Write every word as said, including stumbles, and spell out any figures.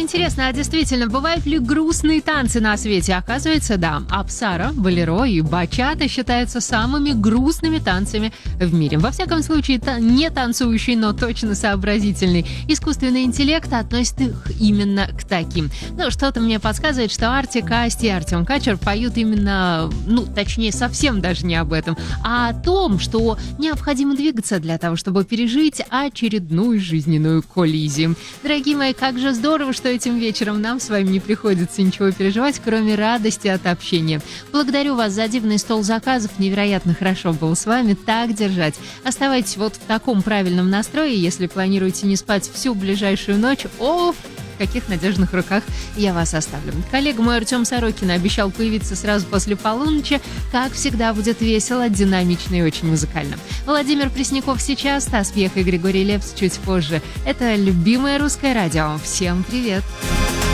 интересно, а действительно, бывают ли грустные танцы на свете? Оказывается, да. Апсара, болеро и бачата считаются самыми грустными танцами в мире. Во всяком случае, та- не танцующий, но точно сообразительный искусственный интеллект относит их именно к таким. Ну, что-то мне подсказывает, что Артик Асти и Артем Качер поют именно, ну, точнее, совсем даже не об этом, а о том, что необходимо двигаться для того, чтобы пережить очередную жизненную коллизию. Дорогие мои, как же здорово, что этим вечером нам с вами не приходится ничего переживать, кроме радости от общения. Благодарю вас за дивный стол заказов, невероятно хорошо было с вами, так держать. Оставайтесь вот в таком правильном настрое, если планируете не спать всю ближайшую ночь. О, в каких надежных руках я вас оставлю. Коллега мой Артем Сорокин обещал появиться сразу после полуночи. Как всегда, будет весело, динамично и очень музыкально. Владимир Пресняков сейчас, Стас Пьеха и Григорий Лепс чуть позже. Это любимое русское радио. Всем привет!